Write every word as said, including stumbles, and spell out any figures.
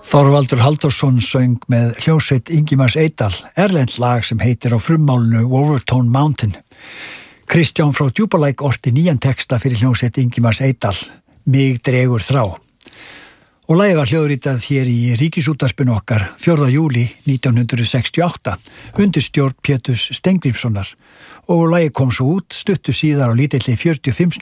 Þorvaldur Halldórsson söng með hljómsveit Ingimars Eydal erlent lag sem heitir á frummálinu Wolvertone Mountain. Kristján frá Djúpalæk orti nýjan texta fyrir hljómsveit Ingimars Eydal, Mig dregur þrá. Og lagið var hljóðritað hér í Ríkisútvarpinu okkar fjórða júlí nítján hundruð sextíu og átta undir stjórn Péturs Steingrímssonar og lagið kom svo út stuttu síðar á lítilli fjörutíu og fimm